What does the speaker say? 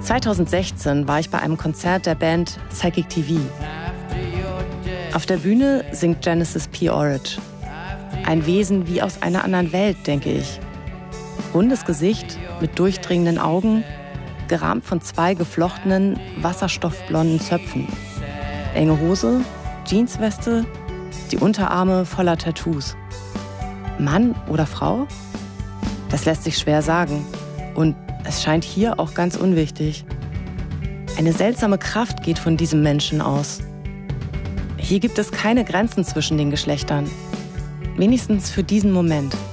2016 war ich bei einem Konzert der Band Psychic TV. Auf der Bühne singt Genesis P-Orridge. Ein Wesen wie aus einer anderen Welt, denke ich. Rundes Gesicht mit durchdringenden Augen, gerahmt von 2 geflochtenen, wasserstoffblonden Zöpfen. Enge Hose, Jeansweste, die Unterarme voller Tattoos. Mann oder Frau? Das lässt sich schwer sagen. Und es scheint hier auch ganz unwichtig. Eine seltsame Kraft geht von diesem Menschen aus. Hier gibt es keine Grenzen zwischen den Geschlechtern. Wenigstens für diesen Moment.